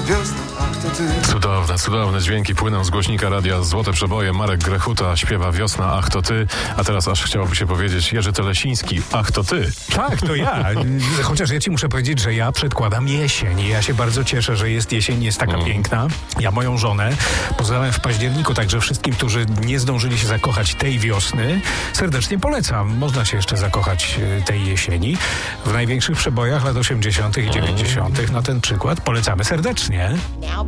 wiosna, ach to ty. Cudowne dźwięki płyną z głośnika radia Złote Przeboje. Marek Grechuta śpiewa Wiosna, ach to ty. A teraz aż chciałoby się powiedzieć Jerzy Telesiński, ach to ty. Tak, to ja. Chociaż ja ci muszę powiedzieć, że ja przedkładam jesień. Ja się bardzo cieszę, że jest jesień, jest taka piękna. Ja moją żonę poznałem w październiku, także wszystkim, którzy nie zdążyli się zakochać tej wiosny, serdecznie polecam. Można się jeszcze zakochać tej jesieni. W największych przebojach lat 80. i 90. Na ten przykład polecamy serdecznie.